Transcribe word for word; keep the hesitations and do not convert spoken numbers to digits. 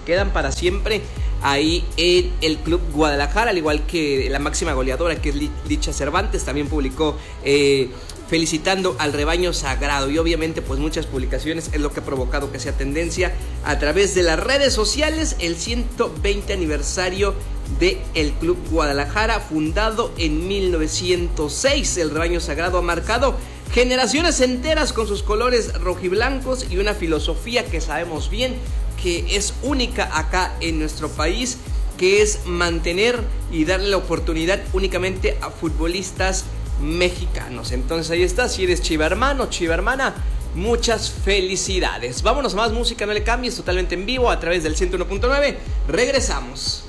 quedan para siempre ahí en el Club Guadalajara, al igual que la máxima goleadora, que es Licha Cervantes, también publicó eh, felicitando al rebaño sagrado, y obviamente pues muchas publicaciones es lo que ha provocado que sea tendencia a través de las redes sociales el ciento veinte aniversario de el Club Guadalajara, fundado en mil novecientos seis. El rebaño sagrado ha marcado generaciones enteras con sus colores rojiblancos y una filosofía que sabemos bien que es única acá en nuestro país, que es mantener y darle la oportunidad únicamente a futbolistas mexicanos. Entonces ahí está, si eres chiva hermano, chiva hermana, muchas felicidades. Vámonos a más música, no le cambies, totalmente en vivo a través del ciento uno punto nueve. Regresamos.